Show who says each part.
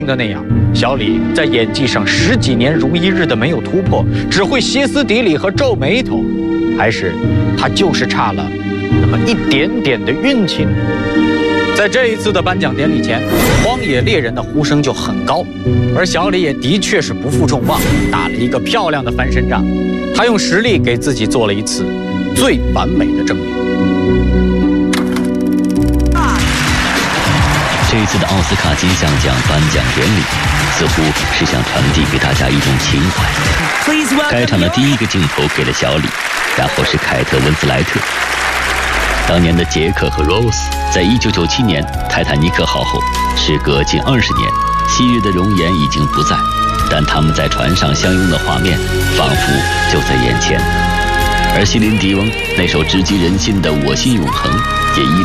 Speaker 1: 的那样，小李在演技上10几年如一日的没有突破，只会歇斯底里和皱眉头，还是他就是差了那么一点点的运气呢？在这一次的颁奖典礼前，荒野猎人的呼声就很高，而小李也的确是不负众望，打了一个漂亮的翻身仗。他用实力给自己做了一次最完美的证明。
Speaker 2: 这一次的奥斯卡金像奖颁奖典礼，似乎是想传递给大家一种情怀。开场的第一个镜头给了小李，然后是凯特·温斯莱特。当年的杰克和 Rose 在1997年泰坦尼克号后，时隔近20年，昔日的容颜已经不在，但他们在船上相拥的画面仿佛就在眼前。而席琳·迪翁那首直击人心的《我心永恒》也依